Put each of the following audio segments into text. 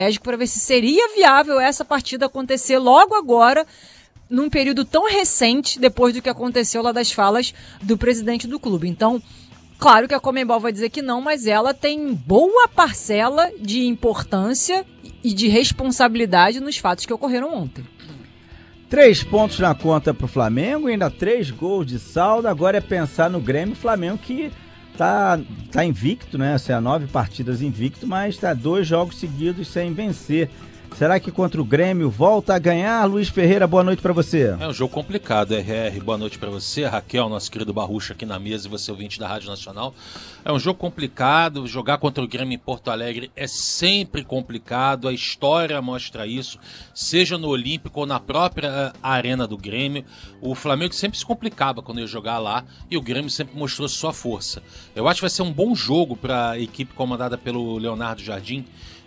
para ver se seria viável essa partida acontecer logo agora, num período tão recente, depois do que aconteceu lá das falas do presidente do clube. Então, claro que a Conmebol vai dizer que não, mas ela tem boa parcela de importância e de responsabilidade nos fatos que ocorreram ontem. 3 pontos na conta pro Flamengo, ainda 3 gols de saldo. Agora é pensar no Grêmio. Flamengo que tá invicto, né? 9 partidas invicto, mas tá 2 jogos seguidos sem vencer. Será que contra o Grêmio volta a ganhar? Luiz Ferreira, boa noite pra você. É um jogo complicado, RR, boa noite pra você, Raquel, nosso querido Barrucha aqui na mesa e você ouvinte da Rádio Nacional. É um jogo complicado, jogar contra o Grêmio em Porto Alegre é sempre complicado, a história mostra isso, seja no Olímpico ou na própria arena do Grêmio. O Flamengo sempre se complicava quando ia jogar lá e o Grêmio sempre mostrou sua força. Eu acho que vai ser um bom jogo para a equipe comandada pelo Leonardo Jardim,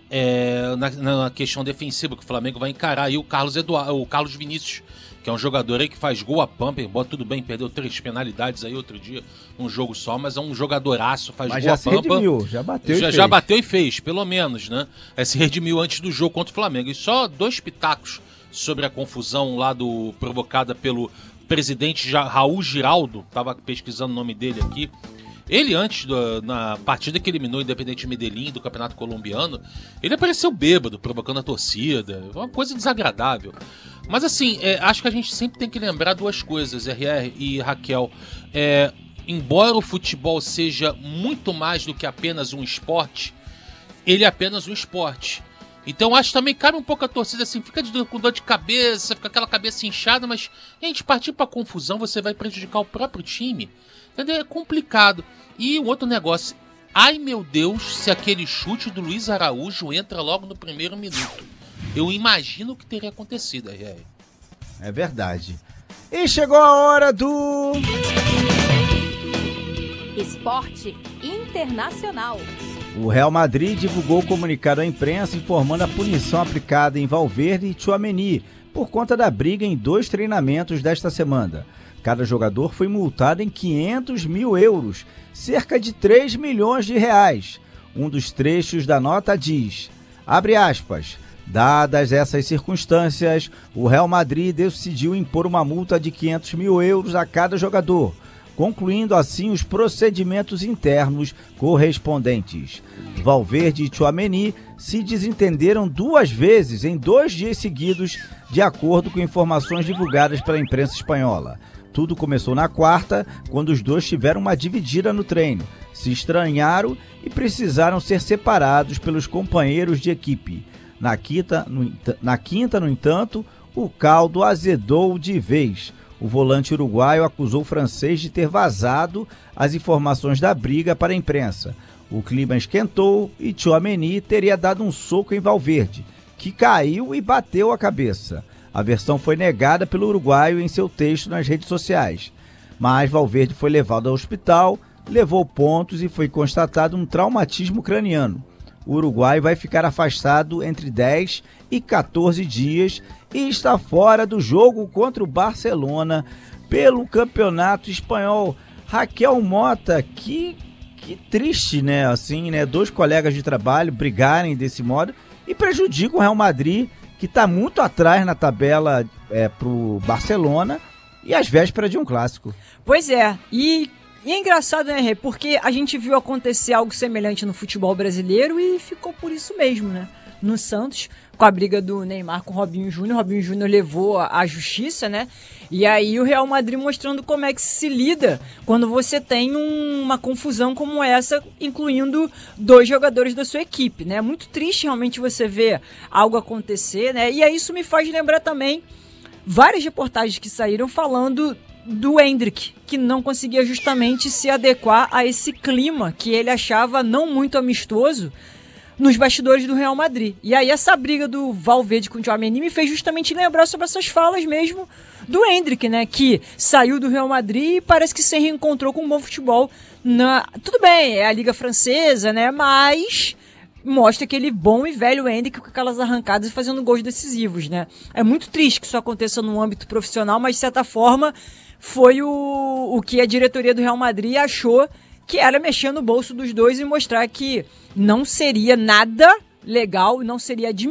na questão defensiva, que o Flamengo vai encarar aí o Carlos Vinícius, que é um jogador aí que faz gol a pampa, tudo bem, perdeu 3 penalidades aí outro dia, um jogo só, mas é um jogadoraço, faz mas gol a pampa. Redimiu, já bateu e fez, pelo menos, né? Se redimiu antes do jogo contra o Flamengo. E só 2 pitacos sobre a confusão lá provocada pelo presidente Raul Giraldo, tava pesquisando o nome dele aqui. Ele, antes, na partida que eliminou o Independente Medellín do Campeonato Colombiano, ele apareceu bêbado, provocando a torcida, uma coisa desagradável. Mas assim, acho que a gente sempre tem que lembrar 2 coisas, RR e Raquel. Embora o futebol seja muito mais do que apenas um esporte, ele é apenas um esporte. Então acho que também cabe um pouco a torcida assim, fica com dor de cabeça, fica aquela cabeça inchada, mas a gente partir pra confusão, você vai prejudicar o próprio time. Entendeu? É complicado. E um outro negócio, ai meu Deus, se aquele chute do Luiz Araújo entra logo no primeiro minuto. Eu imagino o que teria acontecido, RR. É verdade. E chegou a hora do... Esporte Internacional. O Real Madrid divulgou o comunicado à imprensa informando a punição aplicada em Valverde e Tchouaméni por conta da briga em 2 treinamentos desta semana. Cada jogador foi multado em 500 mil euros, cerca de 3 milhões de reais. Um dos trechos da nota diz, abre aspas, dadas essas circunstâncias, o Real Madrid decidiu impor uma multa de 500 mil euros a cada jogador, concluindo assim os procedimentos internos correspondentes. Valverde e Tchouaméni se desentenderam 2 vezes em 2 dias seguidos, de acordo com informações divulgadas pela imprensa espanhola. Tudo começou na quarta, quando os 2 tiveram uma dividida no treino, se estranharam e precisaram ser separados pelos companheiros de equipe. Na quinta, no entanto, o caldo azedou de vez. O volante uruguaio acusou o francês de ter vazado as informações da briga para a imprensa. O clima esquentou e Tchouaméni teria dado um soco em Valverde, que caiu e bateu a cabeça. A versão foi negada pelo uruguaio em seu texto nas redes sociais. Mas Valverde foi levado ao hospital, levou pontos e foi constatado um traumatismo craniano. O uruguaio vai ficar afastado entre 10 e 14 dias e está fora do jogo contra o Barcelona pelo Campeonato Espanhol. Raquel Mota, que triste, né? Assim, né? 2 colegas de trabalho brigarem desse modo e prejudicam o Real Madrid, que está muito atrás na tabela pro Barcelona e às vésperas de um clássico. Pois é, e é engraçado, né, Rê? Porque a gente viu acontecer algo semelhante no futebol brasileiro e ficou por isso mesmo, né? No Santos, com a briga do Neymar com o Robinho Júnior. O Robinho Júnior levou à justiça, né? E aí o Real Madrid mostrando como é que se lida quando você tem uma confusão como essa, incluindo 2 jogadores da sua equipe, né? É muito triste realmente você ver algo acontecer, né? E aí isso me faz lembrar também várias reportagens que saíram falando do Endrick, que não conseguia justamente se adequar a esse clima que ele achava não muito amistoso nos bastidores do Real Madrid. E aí essa briga do Valverde com o Tchouaméni me fez justamente lembrar sobre essas falas mesmo do Endrick, né, que saiu do Real Madrid e parece que se reencontrou com um bom futebol. Tudo bem, é a Liga Francesa, né, mas mostra aquele bom e velho Endrick com aquelas arrancadas e fazendo gols decisivos, né. É muito triste que isso aconteça no âmbito profissional, mas de certa forma foi o que a diretoria do Real Madrid achou que era mexer no bolso dos 2 e mostrar que não seria nada legal, não seria admissível